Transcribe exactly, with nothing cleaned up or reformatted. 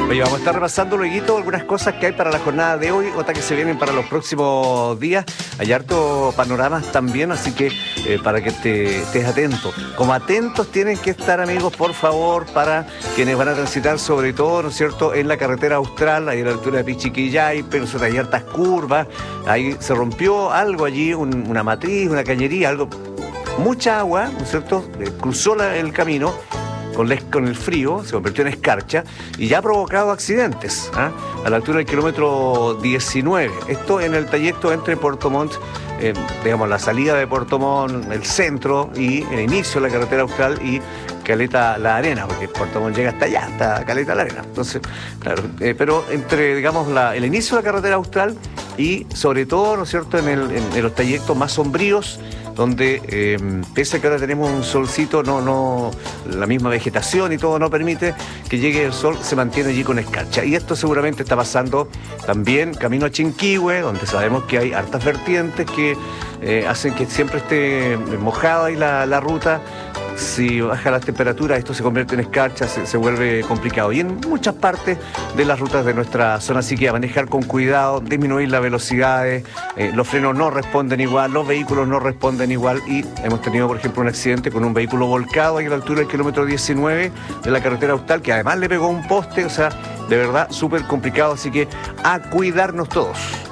Oye, vamos a estar repasando luego algunas cosas que hay para la jornada de hoy, otras que se vienen para los próximos días. Hay harto panoramas también, así que eh, para que te, estés atento. Como atentos tienen que estar, amigos, por favor, para quienes van a transitar, sobre todo, ¿no es cierto?, en la carretera austral, ahí a la altura de Pichiquillay, pero se hay hartas curvas, ahí se rompió algo allí, un, una matriz, una cañería, algo, mucha agua, ¿no es cierto?, eh, cruzó la, el camino. Con, les, con el frío, se convirtió en escarcha y ya ha provocado accidentes, ¿eh? A la altura del kilómetro diecinueve. Esto en el trayecto entre Puerto Montt, eh, digamos, la salida de Puerto Montt, el centro y el inicio de la carretera austral y Caleta La Arena, porque Puerto Montt llega hasta allá, hasta Caleta La Arena. Entonces, claro, eh, pero entre, digamos, la, el inicio de la carretera austral y sobre todo, ¿no es cierto?, en, el, en, en los trayectos más sombríos, donde eh, pese a que ahora tenemos un solcito, no, no, la misma vegetación y todo no permite que llegue el sol, se mantiene allí con escarcha. Y esto seguramente está pasando también camino a Chinquihue, donde sabemos que hay hartas vertientes que eh, hacen que siempre esté mojada ahí la, la ruta. Si baja las temperaturas, esto se convierte en escarcha, se, se vuelve complicado. Y en muchas partes de las rutas de nuestra zona, así que a manejar con cuidado, disminuir las velocidades, eh, los frenos no responden igual, los vehículos no responden igual. Y hemos tenido, por ejemplo, un accidente con un vehículo volcado ahí a la altura del kilómetro diecinueve de la carretera austral, que además le pegó un poste, o sea, de verdad súper complicado, así que a cuidarnos todos.